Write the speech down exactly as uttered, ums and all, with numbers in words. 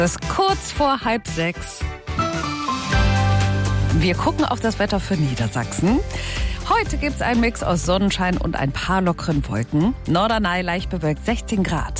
Es ist kurz vor halb sechs. Wir gucken auf das Wetter für Niedersachsen. Heute gibt es einen Mix aus Sonnenschein und ein paar lockeren Wolken. Norderney leicht bewölkt sechzehn Grad.